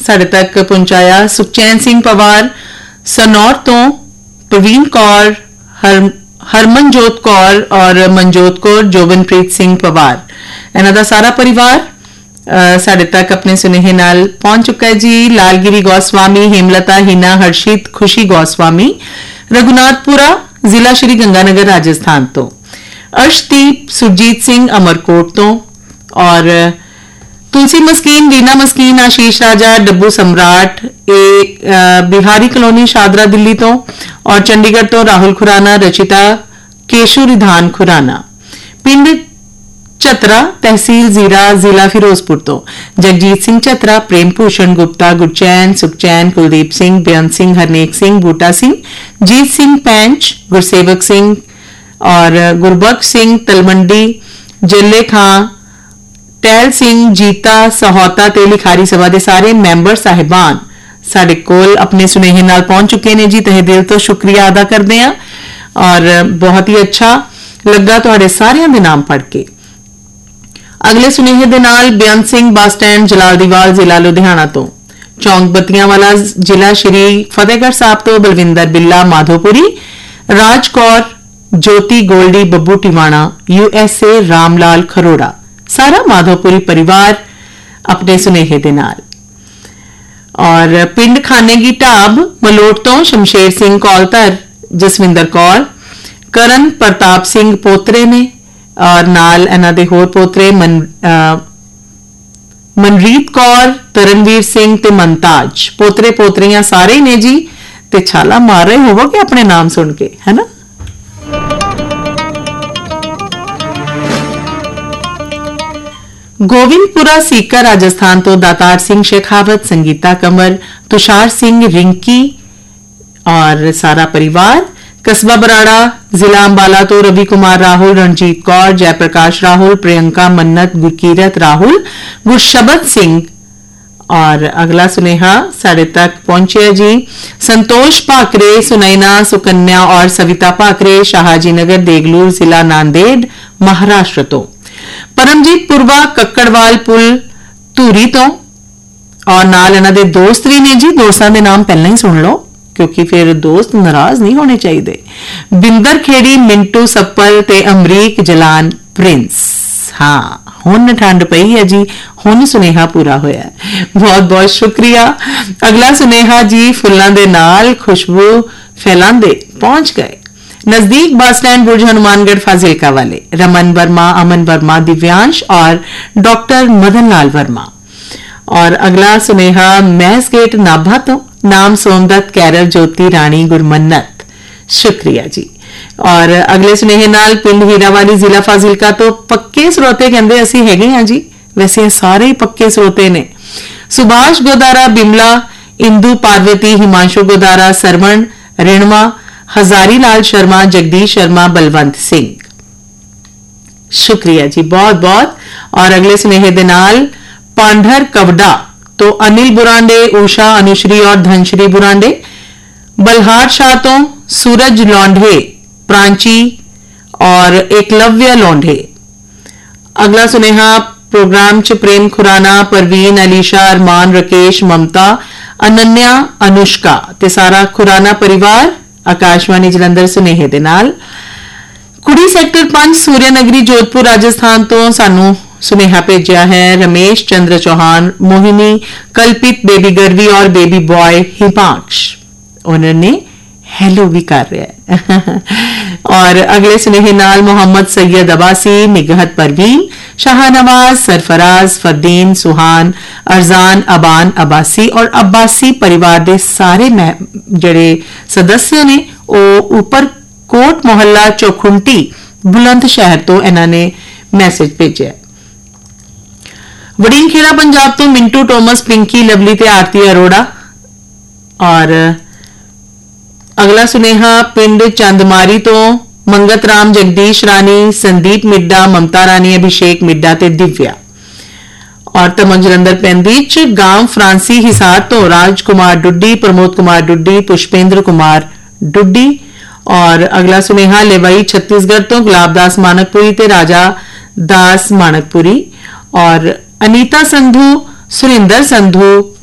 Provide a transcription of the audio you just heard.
साढ़े तक पहुंचाया। सुखचैन सिंह पवार सनौर तो, प्रवीण कौर, हरमनजोत कौर और मनजोत कौर, जोबनप्रीत सिंह पवार, इन्हां दा सारा परिवार साढ़े तक अपने सुनेहे नाल पहुंच चुका है जी। लालगिरी गौस्वामी, हेमलता, हिना, हर्षित, खुशी गौस्वामी, रघुनाथपुरा, जिला श्री गंगानगर, राजस्थान तो, अर्शदीप, सुरजीत सिंह अमरकोट तो, और तुलसी मस्कीन, वीना मस्कीन, आशीष राजा, डब्बू सम्राट, बिहारी कॉलोनी, शादरा, दिल्ली तो, और चंडीगढ़ तो राहुल खुराना, रचिता, केशु रिधान खुराना, पिंड चतरा, तहसील जीरा, जिला फिरोजपुर तो, जगजीत सिंह चतरा, प्रेम भूषण गुप्ता, गुरचैन, सुखचैन, कुलदीप सिंह, बेअंत सिंह, हरनेक सिंह, बूटा सिंह, जीत सिंह पैंच, गुरसेवक सिंह और गुरबख्श सिंह, तलमंडी, जिले खां, टहल सिंह, जीता, सहोता ते लिखारी सभा के सारे मैंबर साहिबान साडे कोल अपने सुनेहे नाल पहुंच चुके ने जी। तहे दिल तो शुक्रिया अदा करते हैं और बहुत ही अच्छा लगा तुहाडे सारियां दे नाम पढ़ के। अगले सुनेहे दे नाल बेअंत सिंह, बस स्टैंड, जलालदीवाल, जिला लुधियाना तो, चौंक बत्तियां वाला, जिला श्री फतेहगढ़ साहब तो, बलविंदर बिल्ला, माधोपुरी, राज कौर, ज्योति गोल्डी, बब्बू टिवाणा, USA, रामलाल खरोड़ा, सारा माधोपुरी परिवार अपने सुनेहे दे नाल। और पिंड खाने की ढाब मलोट तो शमशेर सिंह कौलतर, जसविंदर कौर, करण प्रताप सिंह पोतरे ने और नाल इन्हां दे होर पोतरे मनरीत कौर, तरनवीर सिंह ते मनताज, पोतरे पोतरियां सारे ने जी। ते छाला मार रहे होवोगे अपने नाम सुन के, है ना। गोविंदपुरा सीकर, राजस्थान तो दातार सिंह शेखावत, संगीता कंवर, तुषार सिंह, रिंकी और सारा परिवार। कस्बा बराड़ा, जिला अंबाला तो रवि कुमार राहुल, रणजीत कौर, जयप्रकाश राहुल, प्रियंका मन्नत, गुरकीरत राहुल, गुरशबद सिंह। और अगला सुनेहा साढ़े तक पहुंचे जी। संतोष पाकरे, सुनैना, सुकन्या और सविता पाकरे, शाहजी नगर, देगलूर, जिला नांदेड़, महाराष्ट्र तो, परमजीत पुरवा, कक्कड़वाल पुल, धूरी तो, और नाल इन्हां दे दोस्त भी ने जी। दोस्तां दे नाम पहले ही सुन लो क्योंकि फिर दोस्त नाराज नहीं होने चाहिए। बिंदर खेड़ी, मिंटू सप्पल ते अमरीक जलान प्रिंस। हाँ, हुन ठंड पई है जी, हुन सुनेहा पूरा होया है। बहुत बहुत शुक्रिया। अगला सुनेहा जी, फुल्लां दे नाल खुशबू फैलांदे पहुंच गए नजदीक बस स्टैंड, बुर्ज हनुमानगढ़, फाजिलका वाले, रमन वर्मा, अमन वर्मा, दिव्यांश और डॉक्टर मदन लाल वर्मा। और अगला सुनेहा मैस गेट नाभा तो, नाम सोमदत्त, कैरल, ज्योति रानी, गुरमन्नत, शुक्रिया जी। और अगले सुनेहे नाल पिंड हीरावाली, जिला फाजिलका तो, पक्के स्रोते कहंदे असी हैगे हां जी, वैसे सारे ही पक्के स्रोते ने। सुभाष गोदारा, बिमला, इंदू पार्वती, हिमांशु गोदारा, सरवण, रिणवा, हजारी लाल शर्मा, जगदीश शर्मा, बलवंत सिंह, शुक्रिया जी बहुत बहुत। और अगले सुनेहे दे नाल पांढर कवडा तो, अनिल बुरांडे, उषा, अनुश्री और धनश्री बुरांडे, बलहार शाह तो, सूरज लौंढे, प्रांची और एकलव्य लौंढे। अगला सुनेहा प्रोग्राम च प्रेम खुराना, परवीन, अलीशा, अरमान, राकेश, ममता, अनन्या, अनुष्का ते सारा खुराना परिवार आकाशवाणी जलंधर सुनेहे दे नाल। कुड़ी सेक्टर 5 सूर्यनगरी, जोधपुर, राजस्थान तो सानू सुनेहा भेजा है रमेश चंद्र चौहान, मोहिनी, कल्पित, बेबी गर्वी और बेबी बॉय हिमांश। उन्होंने हेलो भी कर रहा है। और अगले सुनेहे नाल मोहम्मद सैयद अब्बासी, निगहत परवीन, शाहनवाज, सरफराज, फरदीन, सुहान, अरजान, अबान अब्बासी और अब्बासी परिवार के सारे जड़े सदस्य ने ऊपर कोट मोहल्ला चौखुंटी बुलंदशहर तो इन्होंने मैसेज भेजा। वड़ीन खेड़ा पंजाब तो मिंटू, टोमस, पिंकी, लवली ते आरती अरोड़ा। और अगला सुनेहा पिंड चंदमारी तो मंगत राम, जगदीश रानी, संदीप मिड्डा, ममता रानी, अभिषेक मिड्डा ते दिव्या। और तमंग जलंधर पैंदीच गांव फ्रांसी हिसार तो राजकुमार डुड्डी, प्रमोद कुमार डुड्डी, पुष्पेंद्र कुमार डुड्डी। और अगला सुनेहा लेवाई छत्तीसगढ़ तो गुलाबदास मानकपुरी ते राजा दास मानकपुरी। और अनीता संधू, सुरेंद्र संधू,